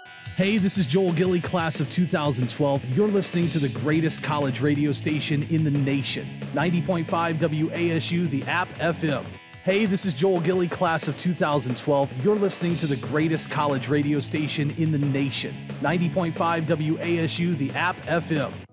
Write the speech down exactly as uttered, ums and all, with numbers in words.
Hey, this is Joel Gilly, class of two thousand twelve. You're listening to the greatest college radio station in the nation, ninety point five W A S U, the App F M. Hey, this is Joel Gilly, class of two thousand twelve. You're listening to the greatest college radio station in the nation, ninety point five W A S U, the App F M.